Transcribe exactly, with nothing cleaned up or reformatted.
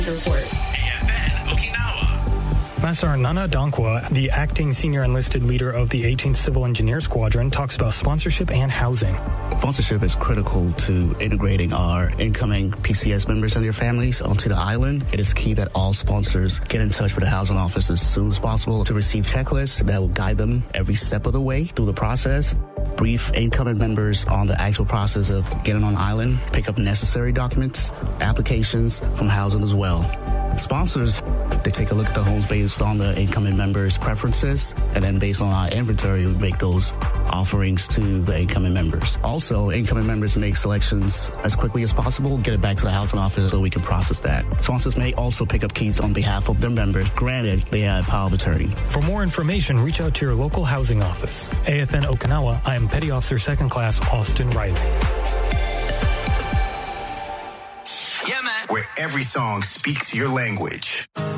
Report. A F N Okinawa. Master Nana Dankwa, the acting senior enlisted leader of the eighteenth Civil Engineer Squadron, talks about sponsorship and housing. Sponsorship is critical to integrating our incoming P C S members and their families onto the island. It is key that all sponsors get in touch with the housing office as soon as possible to receive checklists that will guide them every step of the way through the process. Brief incoming members on the actual process of getting on island, pick up necessary documents, applications from housing as well. Sponsors, they take a look at the homes based on the incoming members' preferences, and then based on our inventory, we make those offerings to the incoming members. Also, incoming members make selections as quickly as possible, get it back to the housing office so we can process that. Sponsors may also pick up keys on behalf of their members, granted they have power of attorney. For more information, reach out to your local housing office. A F N Okinawa, I am Petty Officer Second Class Austin Riley. Yeah, man. Where every song speaks your language.